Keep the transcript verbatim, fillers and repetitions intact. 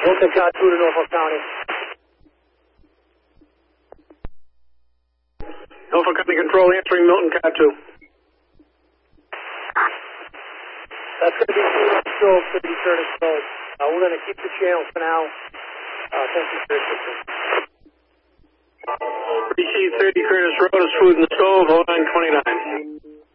Milton Car two to Norfolk County. Norfolk County Control answering Milton Car two. That's going to be still thirty Curtis Road. Uh, we're going to keep the channel for now. Uh, thank you for your assistance. Receive thirty Curtis Road is food in the stove, oh nine twenty-nine.